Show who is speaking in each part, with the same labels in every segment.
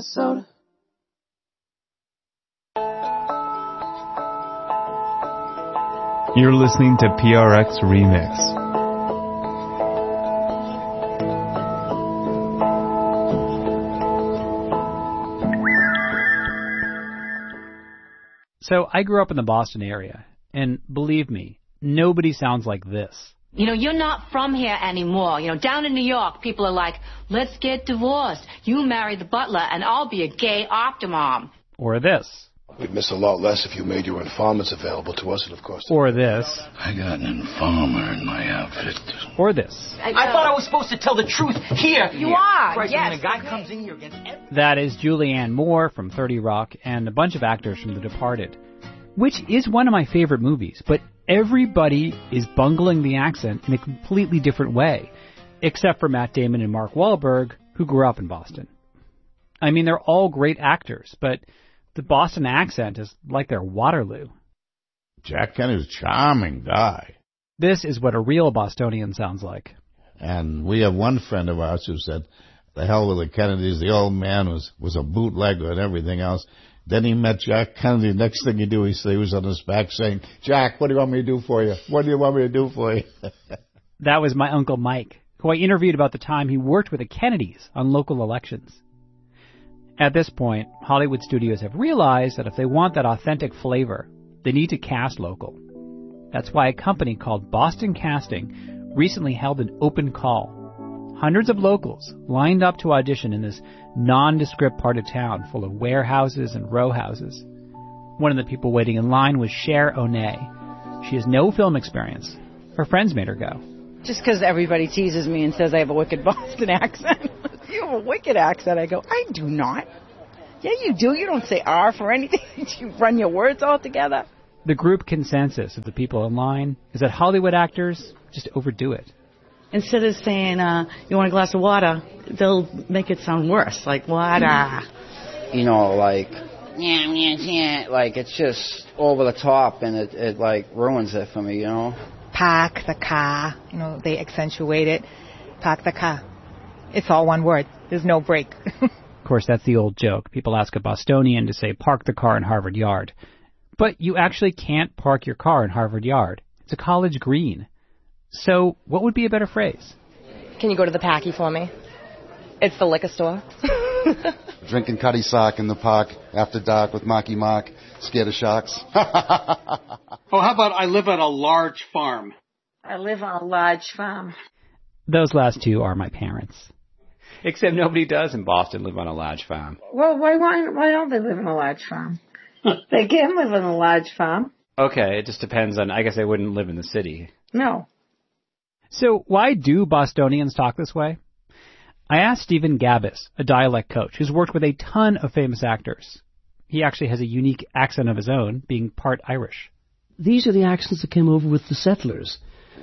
Speaker 1: Minnesota.
Speaker 2: You're listening to PRX Remix.
Speaker 3: So I grew up in the Boston area, and believe me, nobody sounds like this.
Speaker 4: You know, you're not from here anymore. You know, down in New York, people are like, let's get divorced. You marry the butler, and I'll be a gay optimom.
Speaker 3: Or this.
Speaker 5: We'd miss a lot less if you made your informants available to us, and of course...
Speaker 3: Or this.
Speaker 6: I got an informer in my outfit.
Speaker 3: Or this.
Speaker 7: I thought I was supposed to tell the truth here.
Speaker 4: You are,
Speaker 7: Christ,
Speaker 4: yes.
Speaker 7: when a guy comes in here against everything...
Speaker 3: That is Julianne Moore from 30 Rock and a bunch of actors from The Departed, which is one of my favorite movies, but everybody is bungling the accent in a completely different way, except for Matt Damon and Mark Wahlberg, who grew up in Boston. I mean, they're all great actors, but the Boston accent is like their Waterloo.
Speaker 6: Jack Kennedy's a charming guy.
Speaker 3: This is what a real Bostonian sounds like.
Speaker 6: And we have one friend of ours who said, the hell with the Kennedys, the old man was a bootlegger and everything else. Then he met Jack Kennedy. Next thing he was on his back saying, Jack, what do you want me to do for you? What do you want me to do for you?
Speaker 3: That was my Uncle Mike, who I interviewed about the time he worked with the Kennedys on local elections. At this point, Hollywood studios have realized that if they want that authentic flavor, they need to cast local. That's why a company called Boston Casting recently held an open call. Hundreds of locals lined up to audition in this nondescript part of town full of warehouses and row houses. One of the people waiting in line was Cher Onay. She has no film experience. Her friends made her go.
Speaker 8: Just because everybody teases me and says I have a wicked Boston accent. You have a wicked accent. I go, I do not. Yeah, you do. You don't say R for anything. You run your words all together.
Speaker 3: The group consensus of the people in line is that Hollywood actors just overdo it.
Speaker 8: Instead of saying, you want a glass of water, they'll make it sound worse, like water.
Speaker 9: You know, like, yeah, like it's just over the top, and it like ruins it for me, you know.
Speaker 10: Park the car, you know, they accentuate it. Park the car. It's all one word. There's no break.
Speaker 3: Of course, that's the old joke. People ask a Bostonian to say, park the car in Harvard Yard. But you actually can't park your car in Harvard Yard. It's a college green. So what would be a better phrase?
Speaker 11: Can you go to the Packy for me? It's the liquor store.
Speaker 12: Drinking cutty sock in the park after dark with Marky Mark, scared of sharks.
Speaker 13: Oh, how about I live on a large farm?
Speaker 14: I live on a large farm.
Speaker 3: Those last two are my parents. Except nobody does in Boston live on a large farm.
Speaker 14: Well, why don't they live on a large farm? They can live on a large farm.
Speaker 3: Okay, it just depends on, I guess they wouldn't live in the city.
Speaker 14: No.
Speaker 3: So why do Bostonians talk this way? I asked Stephen Gabbis, a dialect coach who's worked with a ton of famous actors. He actually has a unique accent of his own, being part Irish.
Speaker 15: These are the accents that came over with the settlers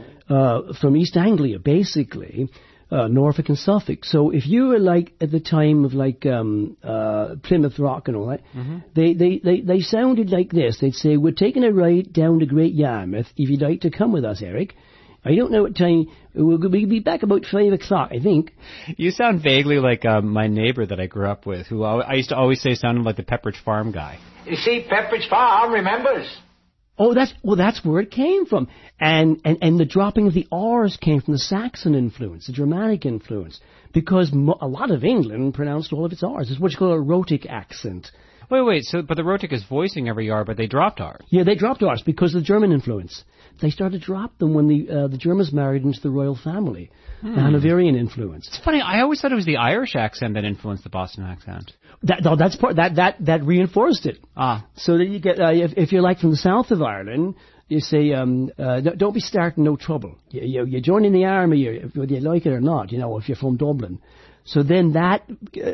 Speaker 15: from East Anglia, basically, Norfolk and Suffolk. So if you were like at the time of like Plymouth Rock and all that, they sounded like this. They'd say, "We're taking a ride down to Great Yarmouth. If you'd like to come with us, Eric." I don't know what time. We'll be back about 5 o'clock, I think.
Speaker 3: You sound vaguely like my neighbor that I grew up with, who I used to always say sounded like the Pepperidge Farm guy.
Speaker 7: You see, Pepperidge Farm remembers.
Speaker 15: Oh, that's where it came from. And the dropping of the R's came from the Saxon influence, the Germanic influence, because a lot of England pronounced all of its R's. It's what you call a rhotic accent.
Speaker 3: Wait, but the rhotic is voicing every R, but they dropped R's.
Speaker 15: Yeah, they dropped R's because of the German influence. They started to drop them when the Germans married into the royal family, the Hanoverian influence.
Speaker 3: It's funny, I always thought it was the Irish accent that influenced the Boston accent.
Speaker 15: That's part that reinforced it. So that you get if you're like from the south of Ireland, you say don't be starting no trouble. You join in the army, whether you like it or not. You know, if you're from Dublin. So then that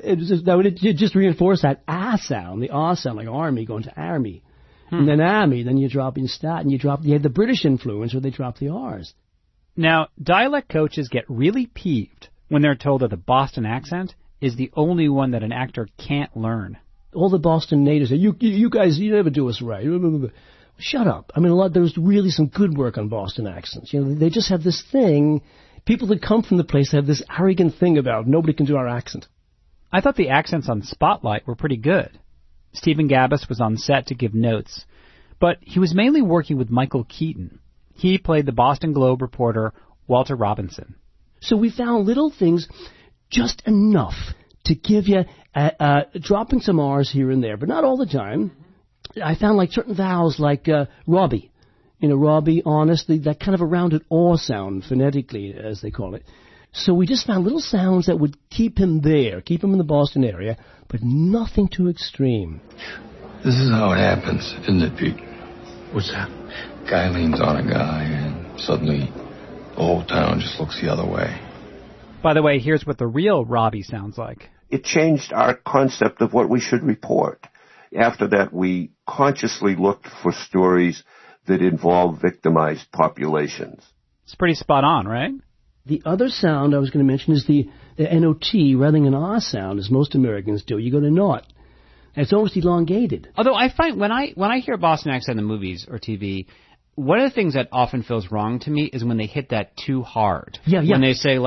Speaker 15: just reinforced that ah sound, the ah sound, like army going to army. And then army, then you drop in stat, and you have the British influence where they drop the R's. Now, dialect coaches get really peeved when they're told that the Boston accent is the only one that an actor can't learn. All the Boston natives say, you guys, you never do us right. Shut up. I mean, there's really some good work on Boston accents. You know, they just have this thing, people that come from the place have this arrogant thing about nobody can do our accent.
Speaker 3: I thought the accents on Spotlight were pretty good. Stephen Gabbis was on set to give notes, but he was mainly working with Michael Keaton. He played the Boston Globe reporter Walter Robinson.
Speaker 15: So we found little things, just enough to give you, dropping some R's here and there, but not all the time. I found like certain vowels like Robbie. Robbie, honestly, that kind of a rounded aw sound, phonetically, as they call it. So we just found little sounds that would keep him there, keep him in the Boston area, but nothing too extreme.
Speaker 1: This is how it happens, isn't it, Pete? What's that? Guy leans on a guy, and suddenly the whole town just looks the other way.
Speaker 3: By the way, here's what the real Robbie sounds like.
Speaker 16: It changed our concept of what we should report. After that, we consciously looked for stories that involve victimized populations.
Speaker 3: It's pretty spot on, right?
Speaker 15: The other sound I was going to mention is the N-O-T rather than an R sound, as most Americans do. You go to not. And it's almost elongated.
Speaker 3: Although I find when I hear a Boston accent in the movies or TV, one of the things that often feels wrong to me is when they hit that too hard.
Speaker 15: Yeah.
Speaker 3: When they say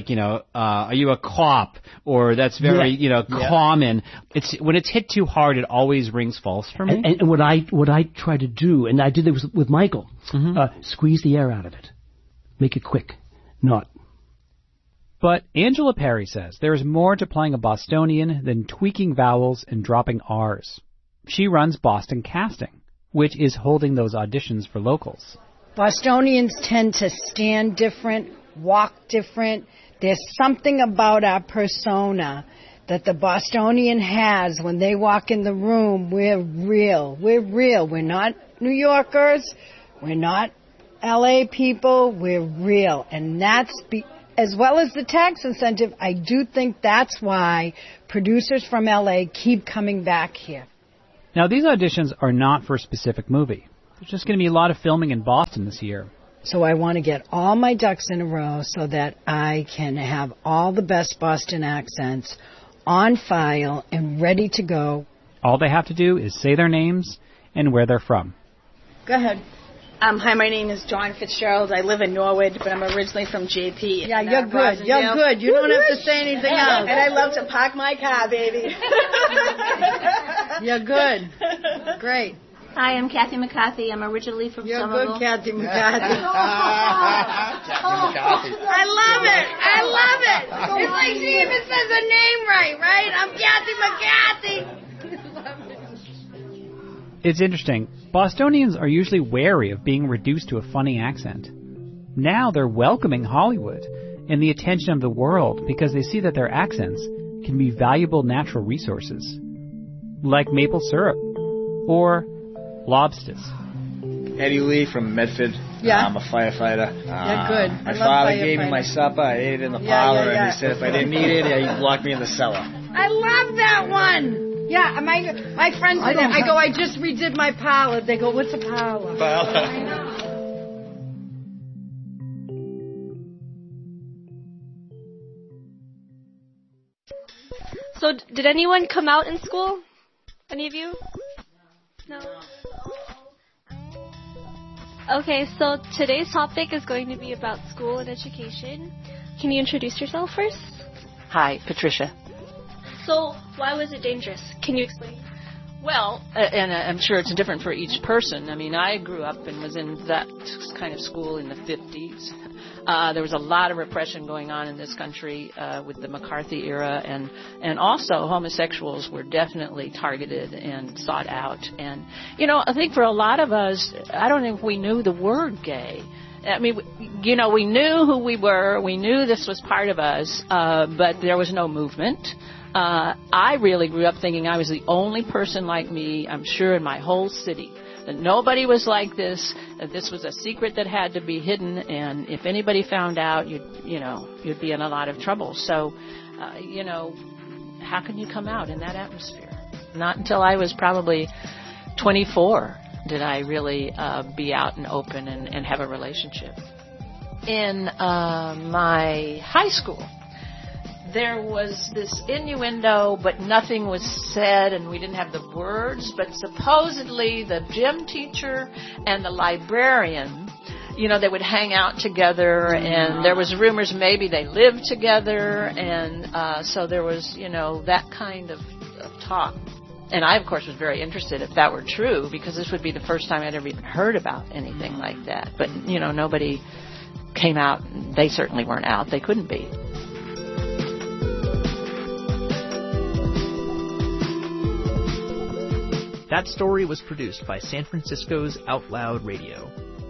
Speaker 3: are you a cop? Or that's very, common. It's when it's hit too hard, it always rings false for me.
Speaker 15: And what I try to do, and I did this with Michael, squeeze the air out of it. Make it quick. Not.
Speaker 3: But Angela Perry says there is more to playing a Bostonian than tweaking vowels and dropping R's. She runs Boston Casting, which is holding those auditions for locals.
Speaker 8: Bostonians tend to stand different, walk different. There's something about our persona that the Bostonian has when they walk in the room. We're real. We're real. We're not New Yorkers. We're not L.A. people. We're real. And that's as well as the tax incentive, I do think that's why producers from L.A. keep coming back here.
Speaker 3: Now, these auditions are not for a specific movie. There's just going to be a lot of filming in Boston this year.
Speaker 8: So I want to get all my ducks in a row so that I can have all the best Boston accents on file and ready to go.
Speaker 3: All they have to do is say their names and where they're from.
Speaker 17: Go ahead. Hi, my name is John Fitzgerald. I live in Norwood, but I'm originally from JP.
Speaker 8: Yeah, you're good. You're good. You don't have to say anything else.
Speaker 17: And I love to park my car, baby.
Speaker 8: You're good. Great.
Speaker 18: Hi, I'm Kathy McCarthy. I'm originally from Somerville.
Speaker 8: You're good, Kathy McCarthy.
Speaker 17: I love it. I love it. It's like she even says her name right? I'm Kathy McCarthy.
Speaker 3: It's interesting. Bostonians are usually wary of being reduced to a funny accent. Now they're welcoming Hollywood and the attention of the world because they see that their accents can be valuable natural resources, like maple syrup or lobsters.
Speaker 19: Eddie Lee from Medford.
Speaker 8: Yeah.
Speaker 19: I'm a firefighter.
Speaker 8: Yeah, good.
Speaker 19: My father gave me my supper. I ate it in the parlor, and he said if I didn't eat it, he'd lock me in the cellar.
Speaker 8: I love that one. Yeah, my friends say that. I go, I just redid my parlor. They go, what's a parlor? I know.
Speaker 18: So, did anyone come out in school? Any of you? No? Okay, so today's topic is going to be about school and education. Can you introduce yourself first?
Speaker 20: Hi, Patricia.
Speaker 18: So, why was it dangerous? Can you explain?
Speaker 20: Well, and I'm sure it's different for each person. I mean, I grew up and was in that kind of school in the 50s. There was a lot of repression going on in this country with the McCarthy era, and also homosexuals were definitely targeted and sought out. And, I think for a lot of us, I don't think we knew the word gay. I mean, we knew who we were. We knew this was part of us, but there was no movement. I really grew up thinking I was the only person like me, I'm sure, in my whole city. That nobody was like this, that this was a secret that had to be hidden, and if anybody found out, you'd be in a lot of trouble. So, how can you come out in that atmosphere? Not until I was probably 24 did I really be out and open and have a relationship. In my high school, there was this innuendo, but nothing was said, and we didn't have the words, but supposedly the gym teacher and the librarian they would hang out together, and there was rumors maybe they lived together, and so there was, that kind of talk. And I, of course, was very interested if that were true, because this would be the first time I'd ever even heard about anything like that. But, nobody came out. They certainly weren't out. They couldn't be.
Speaker 21: That story was produced by San Francisco's Out Loud Radio.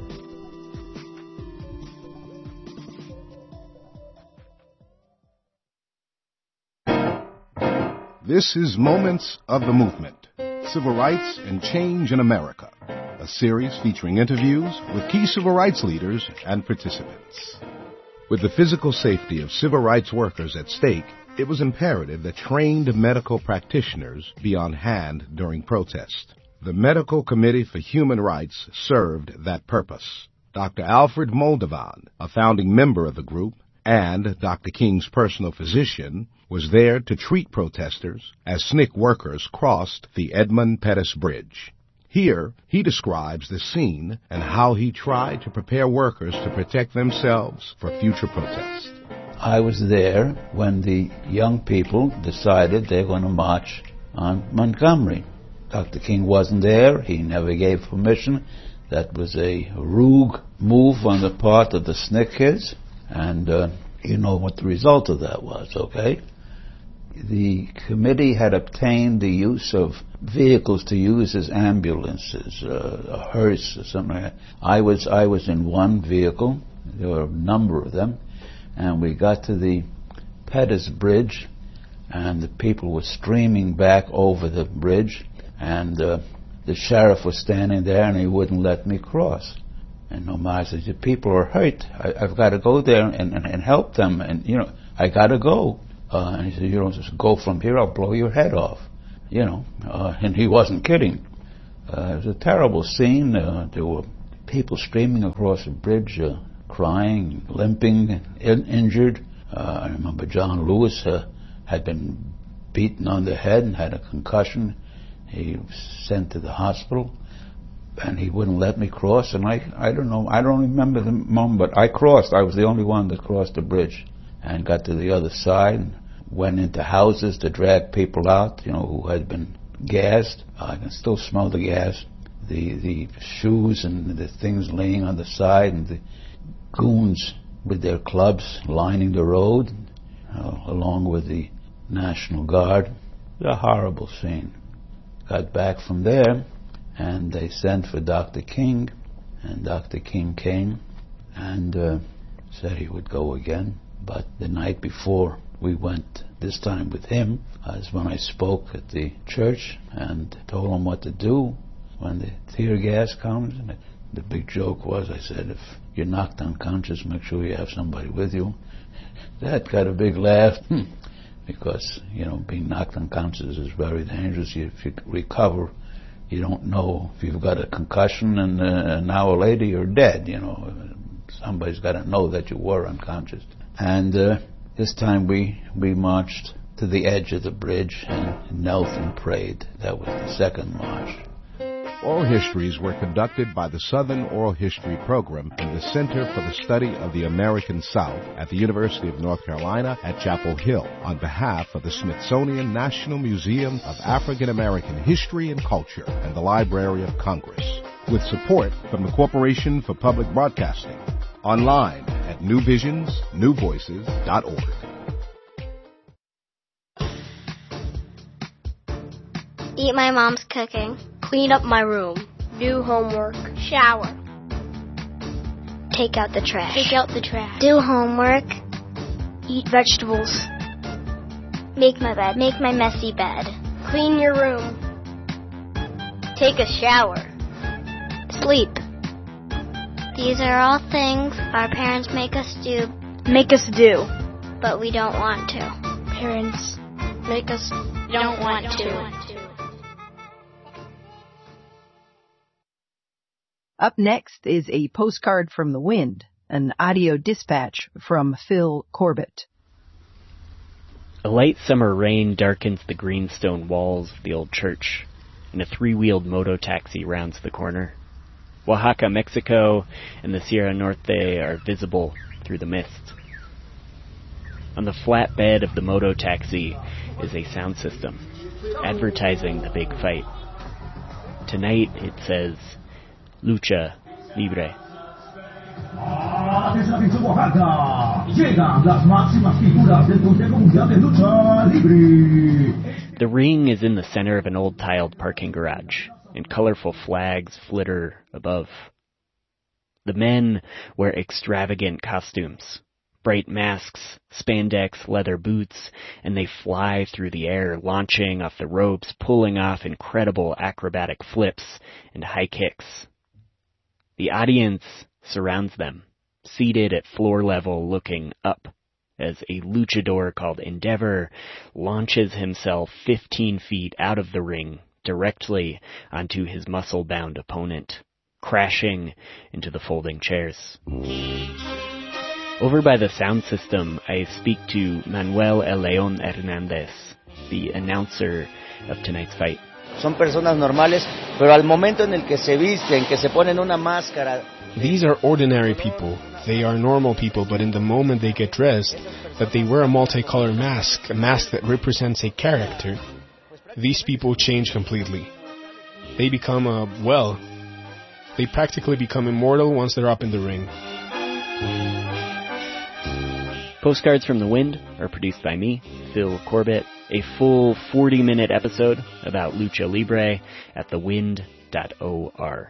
Speaker 22: This is Moments of the Movement, Civil Rights and Change in America, a series featuring interviews with key civil rights leaders and participants. With the physical safety of civil rights workers at stake, it was imperative that trained medical practitioners be on hand during protest. The Medical Committee for Human Rights served that purpose. Dr. Alfred Moldovan, a founding member of the group, and Dr. King's personal physician, was there to treat protesters as SNCC workers crossed the Edmund Pettus Bridge. Here, he describes the scene and how he tried to prepare workers to protect themselves for future protests.
Speaker 23: I was there when the young people decided they're going to march on Montgomery. Dr. King wasn't there. He never gave permission. That was a rogue move on the part of the SNCC kids. And you know what the result of that was, okay? The committee had obtained the use of vehicles to use as ambulances, a hearse or something like that. I was in one vehicle. There were a number of them. And we got to the Pettus Bridge, and the people were streaming back over the bridge, and the sheriff was standing there, and he wouldn't let me cross. And Omar said, the people are hurt. I've got to go there and help them, and, I got to go. And he said, just go from here, I'll blow your head off. And he wasn't kidding. It was a terrible scene. There were people streaming across the bridge, crying, limping, injured. I remember John Lewis had been beaten on the head and had a concussion. He was sent to the hospital, and he wouldn't let me cross. And I don't know, I don't remember the moment, but I crossed. I was the only one that crossed the bridge and got to the other side and went into houses to drag people out, who had been gassed. I can still smell the gas. The shoes and the things laying on the side, and the goons with their clubs lining the road, along with the National Guard. It was a horrible scene. Got back from there, and they sent for Dr. King, and Dr. King came and said he would go again. But the night before we went, this time with him, is when I spoke at the church and told him what to do when the tear gas comes. And the big joke was, I said, if you're knocked unconscious, make sure you have somebody with you. That got a big laugh, because, being knocked unconscious is very dangerous. If you recover, you don't know if you've got a concussion, and an hour later you're dead, Somebody's got to know that you were unconscious. And this time we marched to the edge of the bridge and knelt and prayed. That was the second march.
Speaker 22: Oral histories were conducted by the Southern Oral History Program in the Center for the Study of the American South at the University of North Carolina at Chapel Hill on behalf of the Smithsonian National Museum of African American History and Culture and the Library of Congress, with support from the Corporation for Public Broadcasting. Online at newvisionsnewvoices.org.
Speaker 24: Eat my mom's cooking. Clean up my room. Do homework. Shower. Take out the trash. Take out the trash. Do homework. Eat vegetables. Make my bed. Make my messy bed. Clean your room. Take a shower. Sleep. These are all things our parents make us do. But we don't want to. Parents make us don't want to.
Speaker 25: Up next is a postcard from the wind, an audio dispatch from Phil Corbett.
Speaker 26: A light summer rain darkens the greenstone walls of the old church, and a three-wheeled moto-taxi rounds the corner. Oaxaca, Mexico, and the Sierra Norte are visible through the mist. On the flat bed of the moto taxi is a sound system, advertising the big fight. Tonight it says, Lucha Libre. The ring is in the center of an old tiled parking garage, and colorful flags flitter above. The men wear extravagant costumes, bright masks, spandex leather boots, and they fly through the air, launching off the ropes, pulling off incredible acrobatic flips and high kicks. The audience surrounds them, seated at floor level looking up, as a luchador called Endeavor launches himself 15 feet out of the ring directly onto his muscle-bound opponent, crashing into the folding chairs. Over by the sound system, I speak to Manuel El León Hernández, the announcer of tonight's fight.
Speaker 2: Son personas normales, pero al momento en el que se visten, que se ponen una máscara.
Speaker 4: These are ordinary people. They are normal people, but in the moment they get dressed, that they wear a multicolored mask, a mask that represents a character, these people change completely. They become, they practically become immortal once they're up in the ring.
Speaker 26: Postcards from the Wind are produced by me, Phil Corbett. A full 40-minute episode about Lucha Libre at thewind.org.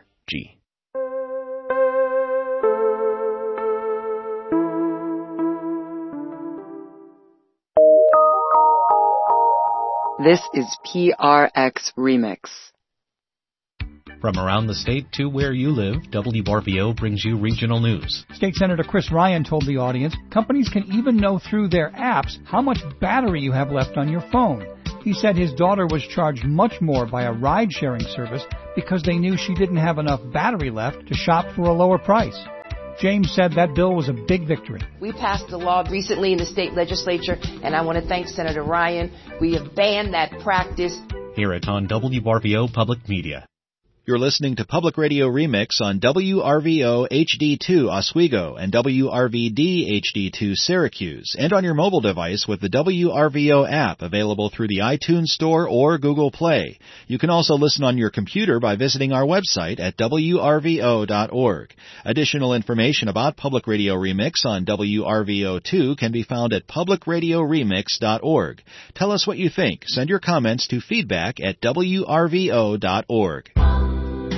Speaker 5: This is PRX Remix.
Speaker 6: From around the state to where you live, WRVO brings you regional news.
Speaker 9: State Senator Chris Ryan told the audience companies can even know through their apps how much battery you have left on your phone. He said his daughter was charged much more by a ride-sharing service because they knew she didn't have enough battery left to shop for a lower price. James said that bill was a big victory.
Speaker 10: We passed a law recently in the state legislature, and I want to thank Senator Ryan. We have banned that practice.
Speaker 6: Hear it on WRVO Public Media.
Speaker 27: You're listening to Public Radio Remix on WRVO HD2 Oswego and WRVD HD2 Syracuse, and on your mobile device with the WRVO app available through the iTunes Store or Google Play. You can also listen on your computer by visiting our website at WRVO.org. Additional information about Public Radio Remix on WRVO2 can be found at publicradioremix.org. Tell us what you think. Send your comments to feedback@WRVO.org.